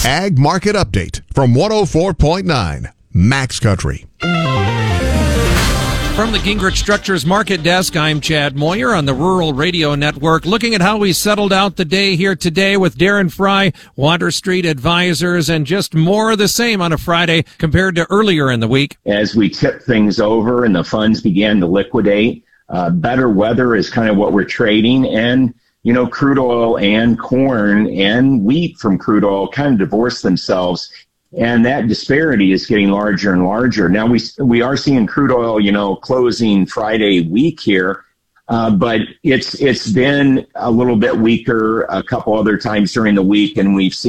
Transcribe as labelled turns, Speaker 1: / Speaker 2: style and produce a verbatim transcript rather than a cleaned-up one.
Speaker 1: Ag Market Update from one oh four point nine Max Country.
Speaker 2: From the Gingrich Structures Market Desk, I'm Chad Moyer on the Rural Radio Network, looking at how we settled out the day here today with Darren Fry, Water Street Advisors, and just more of the same on a Friday compared to earlier in the week.
Speaker 3: As we tipped things over and the funds began to liquidate, uh, better weather is kind of what we're trading. And, you know, crude oil and corn and wheat from crude oil kind of divorced themselves. And that disparity is getting larger and larger. Now, we we are seeing crude oil, you know, closing Friday week here, uh, but it's it's been a little bit weaker a couple other times during the week, and we've seen